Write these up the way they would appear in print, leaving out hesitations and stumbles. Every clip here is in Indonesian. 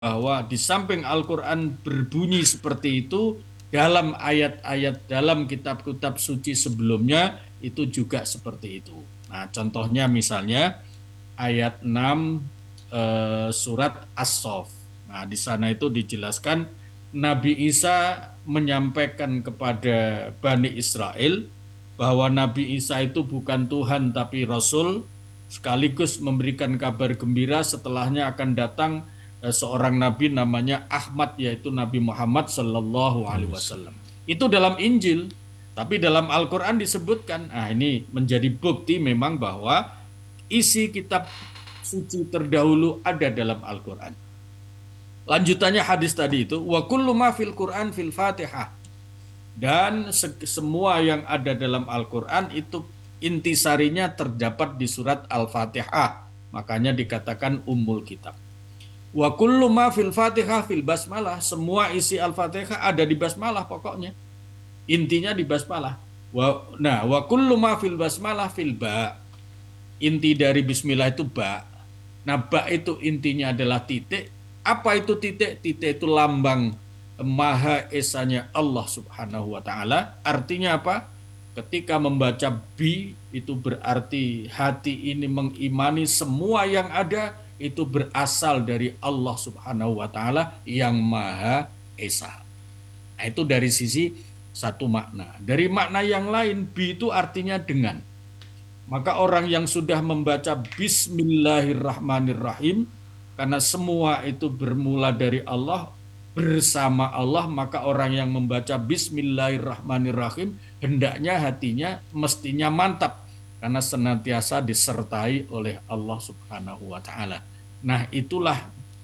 bahwa di samping Al-Quran berbunyi seperti itu, dalam ayat-ayat dalam kitab-kitab suci sebelumnya itu juga seperti itu. Nah, contohnya misalnya ayat 6 surat As-Saff. Nah, di sana itu dijelaskan Nabi Isa menyampaikan kepada Bani Israel bahwa Nabi Isa itu bukan Tuhan tapi Rasul, sekaligus memberikan kabar gembira setelahnya akan datang seorang nabi namanya Ahmad, yaitu Nabi Muhammad Sallallahu Alaihi Wasallam. Itu dalam Injil, tapi dalam Al-Quran disebutkan. Nah, ini menjadi bukti memang bahwa isi kitab suci terdahulu ada dalam Al-Quran. Lanjutannya hadis tadi itu, wa kullu ma fil Quran fil Fatihah. Dan semua yang ada dalam Al-Quran itu intisarinya terdapat di surat Al-Fatihah. Makanya dikatakan Ummul Kitab. Wa kullu ma fil Fatihah fil basmalah. Semua isi Al-Fatihah ada di basmalah pokoknya. Intinya di basmalah. Nah, wa kullu ma fil basmalah fil ba. Inti dari bismillah itu ba. Nah, ba itu intinya adalah titik. Apa itu titik? Titik itu lambang Maha Esanya Allah Subhanahu wa Ta'ala. Artinya apa? Ketika membaca bi, itu berarti hati ini mengimani semua yang ada itu berasal dari Allah Subhanahu wa Ta'ala yang Maha Esa. Nah, itu dari sisi satu makna. Dari makna yang lain, bi itu artinya dengan. Maka orang yang sudah membaca Bismillahirrahmanirrahim, karena semua itu bermula dari Allah, bersama Allah, maka orang yang membaca Bismillahirrahmanirrahim, hendaknya hatinya mestinya mantap, karena senantiasa disertai oleh Allah Subhanahu wa Ta'ala. Nah, itulah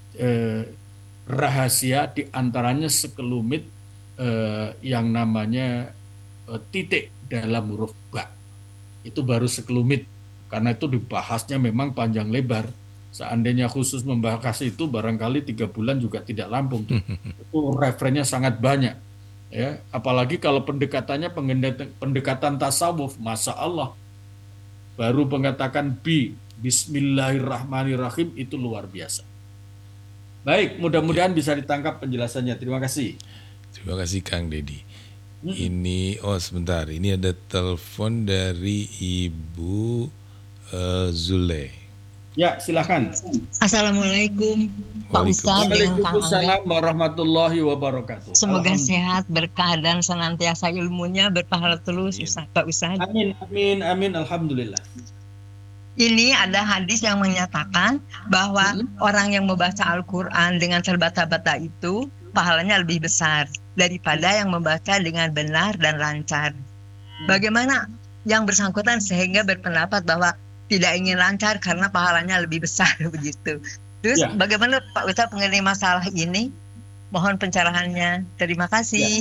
rahasia diantaranya sekelumit yang namanya titik dalam huruf ba. Itu baru sekelumit, karena itu dibahasnya memang panjang lebar. Seandainya khusus membahas itu barangkali 3 bulan juga tidak rampung tuh. Itu referensinya sangat banyak, ya. Apalagi kalau pendekatannya pendekatan tasawuf, masa Allah baru mengatakan Bismillahirrahmanirrahim itu luar biasa. Baik, mudah-mudahan bisa ditangkap penjelasannya. Terima kasih. Terima kasih Kang Deddy. Ini sebentar, ini ada telepon dari Ibu Zule. Ya, silakan. Assalamualaikum Pak Ustadz dengan Kang Angga. Waalaikumsalam warahmatullahi wabarakatuh. Semoga sehat, berkah dan senantiasa ilmunya berpahala terus Pak Ustadz. Amin, amin, amin, alhamdulillah. Ini ada hadis yang menyatakan bahwa orang yang membaca Al-Quran dengan terbata-bata itu pahalanya lebih besar daripada yang membaca dengan benar dan lancar. Bagaimana yang bersangkutan sehingga berpendapat bahwa tidak ingin lancar karena pahalanya lebih besar begitu. Terus bagaimana Pak Ustadz mengenai masalah ini? Mohon pencerahannya. Terima kasih.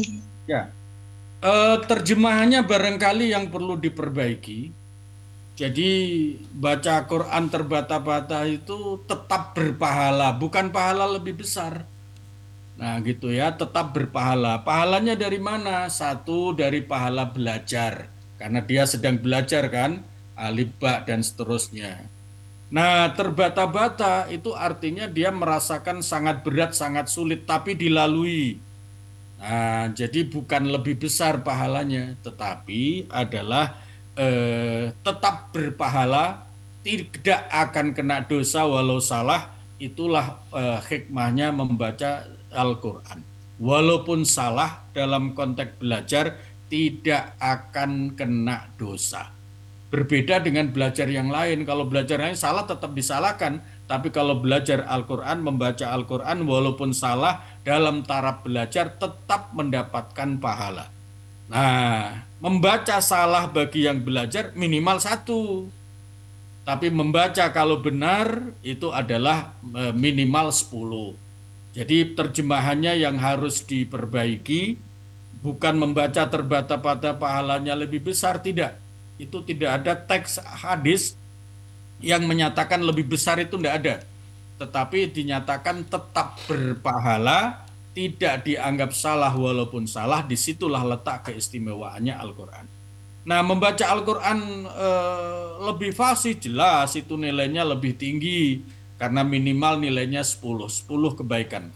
Terjemahannya barangkali yang perlu diperbaiki. Jadi baca Quran terbata-bata itu tetap berpahala, bukan pahala lebih besar. Nah gitu ya, tetap berpahala. Pahalanya dari mana? Satu, dari pahala belajar. Karena dia sedang belajar kan, alif ba dan seterusnya. Nah, terbata-bata itu artinya dia merasakan sangat berat, sangat sulit, tapi dilalui. Nah, jadi bukan lebih besar pahalanya, tetapi adalah tetap berpahala, tidak akan kena dosa walau salah. Itulah hikmahnya membaca Al-Quran. Walaupun salah dalam konteks belajar, tidak akan kena dosa. Berbeda dengan belajar yang lain. Kalau belajar yang lain salah tetap disalahkan. Tapi kalau belajar Al-Quran, membaca Al-Quran walaupun salah dalam taraf belajar tetap mendapatkan pahala. Nah, membaca salah bagi yang belajar minimal 1. Tapi membaca kalau benar itu adalah minimal 10. Jadi terjemahannya yang harus diperbaiki, bukan membaca terbata-bata pahalanya lebih besar, tidak. Itu tidak ada teks hadis yang menyatakan lebih besar, itu tidak ada. Tetapi dinyatakan tetap berpahala, tidak dianggap salah walaupun salah. Disitulah letak keistimewaannya Al-Quran. Nah, membaca Al-Quran lebih fasih, jelas itu nilainya lebih tinggi. karena minimal nilainya 10 kebaikan.